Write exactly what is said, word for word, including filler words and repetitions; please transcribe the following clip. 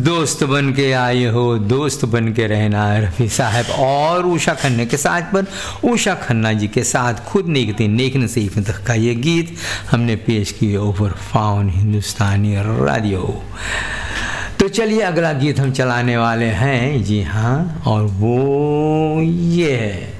दोस्त बन के आए हो, दोस्त बन के रहना। रफ़ी साहब और उषा खन्ना के साथ पर उषा खन्ना जी के साथ खुद नेक थी नेक नसीब तक का ये गीत हमने पेश किया ओवर फाउन हिंदुस्तानी रेडियो। तो चलिए अगला गीत हम चलाने वाले हैं, जी हाँ, और वो ये है